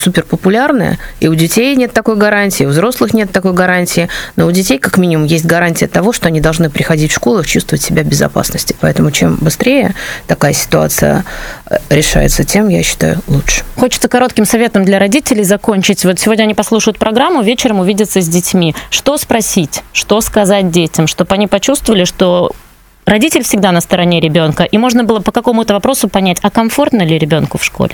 супер популярная, и у детей нет такой гарантии, у взрослых нет такой гарантии, но у детей как минимум есть гарантия того, что они должны приходить в школу и чувствовать себя в безопасности. Поэтому чем быстрее такая ситуация решается, тем, я считаю, лучше. Хочется коротким советом для родителей закончить. Вот сегодня они послушают программу, вечером увидятся с детьми. Что спросить, что сказать детям, чтобы они почувствовали, что родитель всегда на стороне ребенка, и можно было по какому-то вопросу понять, а комфортно ли ребенку в школе?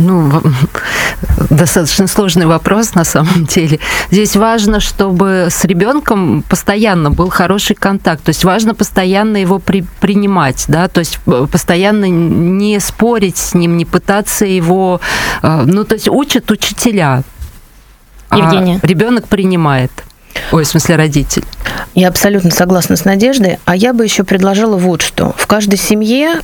Достаточно сложный вопрос на самом деле. Здесь важно, чтобы с ребенком постоянно был хороший контакт. То есть важно постоянно его принимать, да, то есть постоянно не спорить с ним, не пытаться его... то есть учат учителя, Евгения. А ребенок принимает. Ой, в смысле, родитель. Я абсолютно согласна с Надеждой, а я бы еще предложила вот что. В каждой семье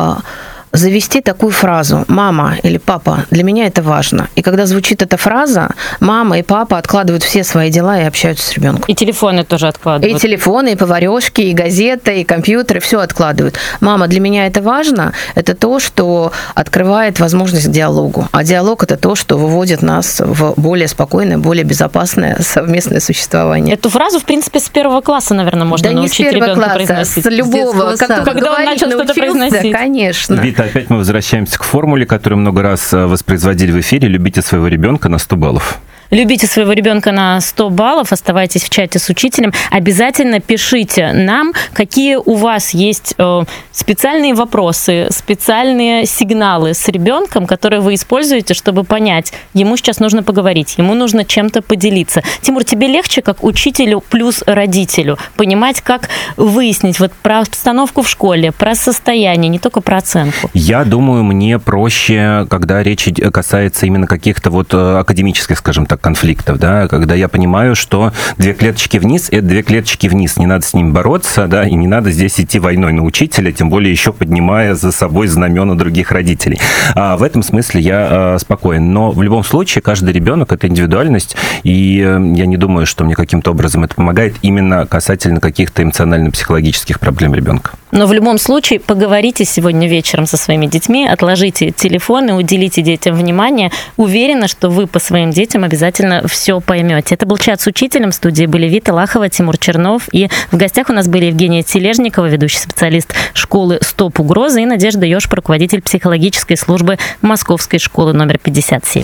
завести такую фразу: «Мама» или «Папа, для меня это важно». И когда звучит эта фраза, мама и папа откладывают все свои дела и общаются с ребенком. И телефоны тоже откладывают. И телефоны, и поварёшки, и газеты, и компьютеры, все откладывают. «Мама, для меня это важно» – это то, что открывает возможность к диалогу. А диалог – это то, что выводит нас в более спокойное, более безопасное совместное существование. Эту фразу, в принципе, с 1 класса, наверное, можно научить ребенка произносить. С любого. Когда он начал что-то произносить. Конечно. Вита, опять мы возвращаемся к формуле, которую много раз воспроизводили в эфире. Любите своего ребенка на 100 баллов. Любите своего ребенка на 100 баллов, оставайтесь в чате с учителем. Обязательно пишите нам, какие у вас есть специальные вопросы, специальные сигналы с ребенком, которые вы используете, чтобы понять, ему сейчас нужно поговорить, ему нужно чем-то поделиться. Тимур, тебе легче, как учителю плюс родителю, понимать, как выяснить вот про обстановку в школе, про состояние, не только про оценку? Я думаю, мне проще, когда речь касается именно каких-то вот академических, скажем так, конфликтов, да, когда я понимаю, что 2 клеточки вниз – это 2 клеточки вниз, не надо с ними бороться, да, и не надо здесь идти войной на учителя, тем более еще поднимая за собой знамена других родителей. В этом смысле я спокоен. Но в любом случае каждый ребенок – это индивидуальность, и я не думаю, что мне каким-то образом это помогает именно касательно каких-то эмоционально-психологических проблем ребенка. Но в любом случае поговорите сегодня вечером со своими детьми, отложите телефоны, уделите детям внимание. Уверена, что вы по своим детям обязательно все поймете. Это был чат с учителем. В студии были Вита Лахова, Тимур Чернов. И в гостях у нас были Евгения Тележникова, ведущий специалист школы «Стоп угрозы», и Надежда Ёшп, руководитель психологической службы Московской школы номер 57.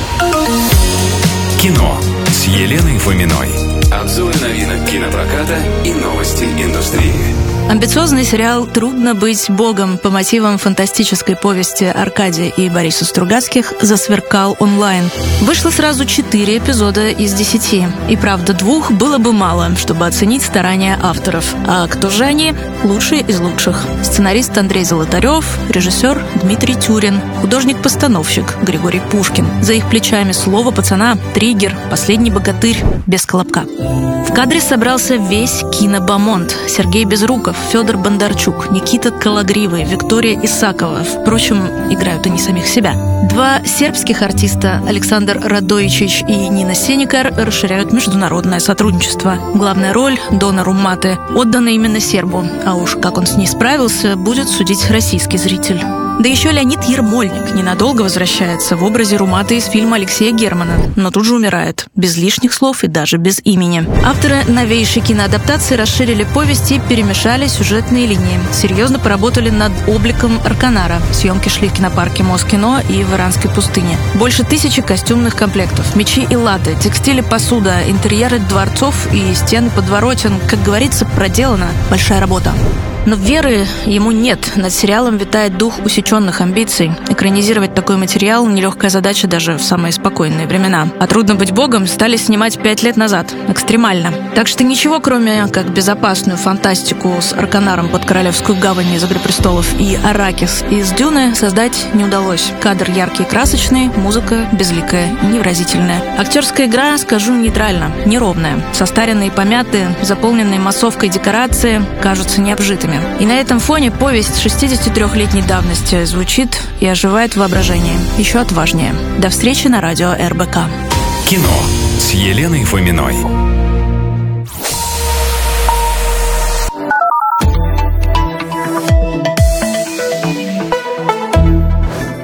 Кино с Еленой Фоминой. Обзоры новинок кинопроката и новости индустрии. Амбициозный сериал «Трудно быть богом» по мотивам фантастической повести Аркадия и Бориса Стругацких засверкал онлайн. Вышло сразу 4 эпизода из 10. И правда, 2 было бы мало, чтобы оценить старания авторов. А кто же они? Лучшие из лучших. Сценарист Андрей Золотарев, режиссер Дмитрий Тюрин, художник-постановщик Григорий Пушкин. За их плечами «Слово пацана», «Триггер», «Последний богатырь», «Без колобка». В кадре собрался весь кинобомонд. Сергей Безруков, Федор Бондарчук, Никита Калагривый, Виктория Исакова. Впрочем, играют они самих себя. 2 сербских артиста, Александр Радоичич и Нина Сеникар, расширяют международное сотрудничество. Главная роль Дона Румматы отдана именно сербу. А уж как он с ней справился, будет судить российский зритель. Да еще Леонид Ермольник ненадолго возвращается в образе Руматы из фильма Алексея Германа, но тут же умирает, без лишних слов и даже без имени. Авторы новейшей киноадаптации расширили повесть и перемешали сюжетные линии. Серьезно поработали над обликом Арканара. Съемки шли в кинопарке Москино и в Иранской пустыне. Больше 1000 костюмных комплектов, мечи и латы, текстили, посуда, интерьеры дворцов и стены подворотен. Как говорится, проделана большая работа. Но веры ему нет. Над сериалом витает дух усеченных амбиций. Экранизировать такой материал – нелегкая задача даже в самые спокойные времена. А «Трудно быть богом» стали снимать 5 лет назад. Экстремально. Так что ничего, кроме как безопасную фантастику с Арканаром под Королевскую гавань из «Игры престолов» и Аракис из «Дюны» создать не удалось. Кадр яркий и красочный, музыка безликая и невыразительная. Актерская игра, скажу нейтрально, неровная. Состаренные и помятые, заполненные массовкой декорации кажутся необжитыми. И на этом фоне повесть 63-летней давности звучит и оживает воображение. Еще отважнее. До встречи на радио РБК. Кино с Еленой Фоминой.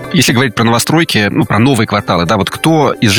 Если говорить про новостройки, про новые кварталы, да, вот кто из